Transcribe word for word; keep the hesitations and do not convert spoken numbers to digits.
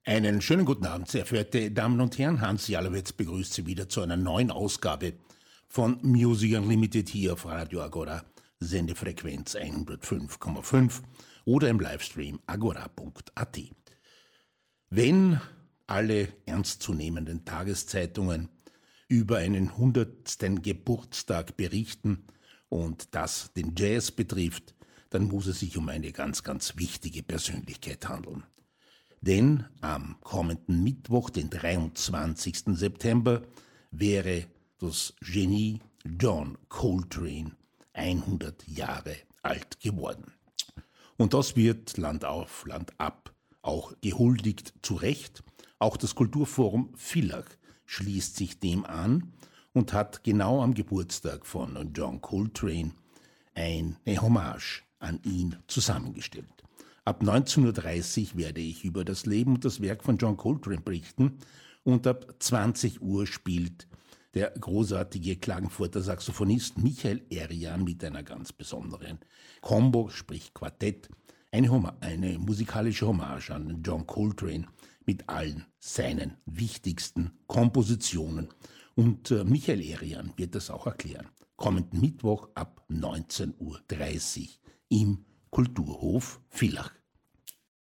Einen schönen guten Abend, sehr verehrte Damen und Herren. Hans Jalowitz begrüßt Sie wieder zu einer neuen Ausgabe von Music Unlimited hier auf Radio Agora, Sendefrequenz hundertfünf Komma fünf oder im Livestream agora punkt at. Wenn alle ernstzunehmenden Tageszeitungen über einen hundertsten Geburtstag berichten und das den Jazz betrifft, dann muss es sich um eine ganz, ganz wichtige Persönlichkeit handeln. Denn am kommenden Mittwoch, den dreiundzwanzigsten September, wäre das Genie John Coltrane hundert Jahre alt geworden. Und das wird Land auf, Land ab auch gehuldigt, zu Recht. Auch das Kulturforum Villach schließt sich dem an und hat genau am Geburtstag von John Coltrane eine Hommage an ihn zusammengestellt. Ab neunzehn Uhr dreißig werde ich über das Leben und das Werk von John Coltrane berichten und ab zwanzig Uhr spielt der großartige Klagenfurter Saxophonist Michael Erian mit einer ganz besonderen Combo, sprich Quartett, eine, Homa- eine musikalische Hommage an John Coltrane mit allen seinen wichtigsten Kompositionen. Und äh, Michael Erian wird das auch erklären. Kommenden Mittwoch ab neunzehn Uhr dreißig im Kulturhof Villach.